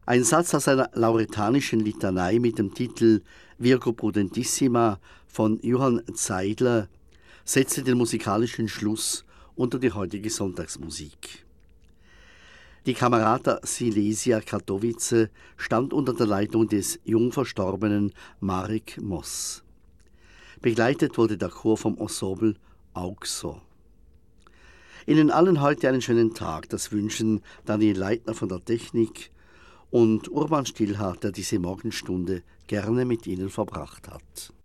Ein Satz aus einer lauretanischen Litanei mit dem Titel Virgo Prudentissima von Johann Zeidler setzte den musikalischen Schluss unter die heutige Sonntagsmusik. Die Camerata Silesia Katowice stand unter der Leitung des jung verstorbenen Marek Moss. Begleitet wurde der Chor vom Ensemble Auxo. Ihnen allen heute einen schönen Tag, das wünschen Daniel Leitner von der Technik und Urban Stillhardt, der diese Morgenstunde gerne mit Ihnen verbracht hat.